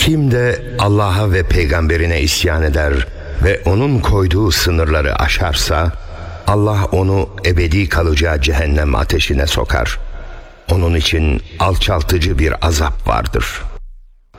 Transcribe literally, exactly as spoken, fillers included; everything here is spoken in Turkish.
Kim de Allah'a ve peygamberine isyan eder ve onun koyduğu sınırları aşarsa, Allah onu ebedi kalacağı cehennem ateşine sokar. Onun için alçaltıcı bir azap vardır.''